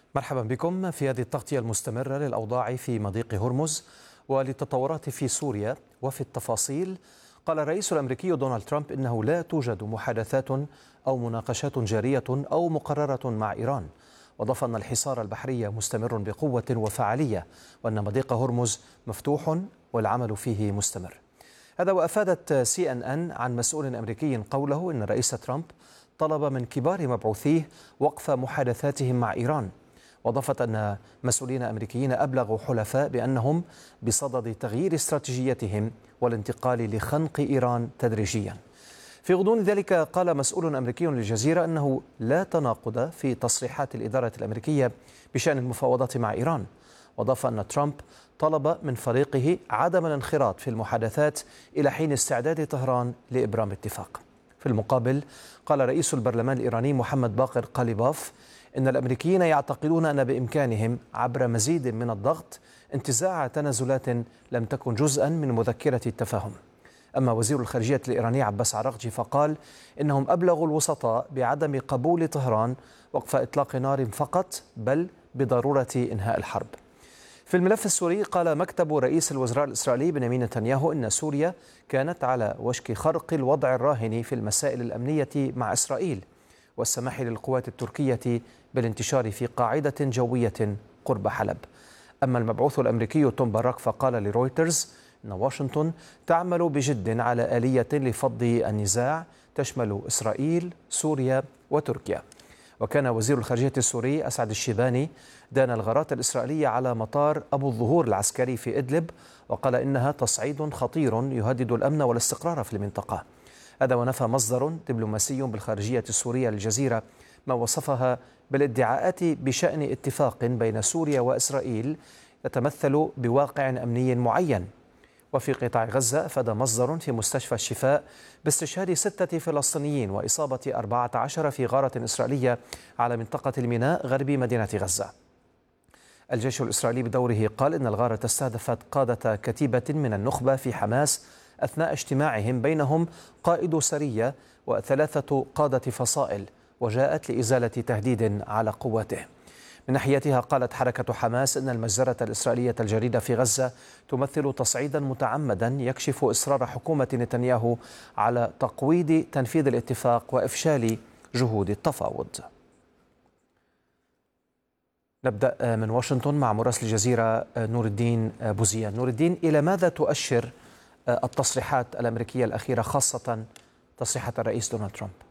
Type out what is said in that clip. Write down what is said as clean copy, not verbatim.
مرحبا بكم في هذه التغطية المستمرة للأوضاع في مضيق هرمز وللتطورات في سوريا. وفي التفاصيل، قال الرئيس الأمريكي دونالد ترامب إنه لا توجد محادثات أو مناقشات جارية أو مقررة مع إيران، وأضاف أن الحصار البحري مستمر بقوة وفعالية، وأن مضيق هرمز مفتوح والعمل فيه مستمر. هذا وأفادت CNN عن مسؤول أمريكي قوله إن الرئيس ترامب طلب من كبار مبعوثيه وقف محادثاتهم مع إيران، وأضافت أن مسؤولين أمريكيين أبلغوا حلفاء بأنهم بصدد تغيير استراتيجيتهم والانتقال لخنق إيران تدريجيا. في غضون ذلك، قال مسؤول أمريكي للجزيرة أنه لا تناقض في تصريحات الإدارة الأمريكية بشأن المفاوضات مع إيران، وأضاف أن ترامب طلب من فريقه عدم الانخراط في المحادثات إلى حين استعداد طهران لإبرام اتفاق. في المقابل، قال رئيس البرلمان الإيراني محمد باقر قاليباف إن الأمريكيين يعتقدون أن بإمكانهم عبر مزيد من الضغط انتزاع تنازلات لم تكن جزءا من مذكرة التفاهم. أما وزير الخارجية الإيراني عباس عراقجي فقال إنهم أبلغوا الوسطاء بعدم قبول طهران وقف إطلاق نار فقط، بل بضرورة إنهاء الحرب. في الملف السوري، قال مكتب رئيس الوزراء الإسرائيلي بنيامين نتنياهو إن سوريا كانت على وشك خرق الوضع الراهن في المسائل الأمنية مع إسرائيل، والسماح للقوات التركية بالانتشار في قاعدة جوية قرب حلب. أما المبعوث الأمريكي توم باراك فقال لرويترز أن واشنطن تعمل بجد على آلية لفض النزاع تشمل إسرائيل، سوريا وتركيا. وكان وزير الخارجية السوري أسعد الشيباني دان الغارات الإسرائيلية على مطار أبو الظهور العسكري في إدلب، وقال إنها تصعيد خطير يهدد الأمن والاستقرار في المنطقة. هذا ونفى مصدر دبلوماسي بالخارجية السورية للجزيرة ما وصفها بالادعاءات بشأن اتفاق بين سوريا وإسرائيل يتمثل بواقع أمني معين. وفي قطاع غزة، أفاد مصدر في مستشفى الشفاء باستشهاد 6 فلسطينيين وإصابة 14 في غارة إسرائيلية على منطقة الميناء غرب مدينة غزة. الجيش الإسرائيلي بدوره قال إن الغارة استهدفت قادة كتيبة من النخبة في حماس أثناء اجتماعهم، بينهم قائد سرية و3 قادة فصائل، وجاءت لإزالة تهديد على قواته. من ناحيتها، قالت حركة حماس إن المجزرة الإسرائيلية الجديدة في غزة تمثل تصعيدا متعمدا يكشف إصرار حكومة نتنياهو على تقويض تنفيذ الاتفاق وإفشال جهود التفاوض. نبدأ من واشنطن مع مراسل الجزيرة نور الدين بوزيان. نور الدين، إلى ماذا تؤشر التصريحات الأمريكية الأخيرة، خاصة تصريحات الرئيس دونالد ترامب؟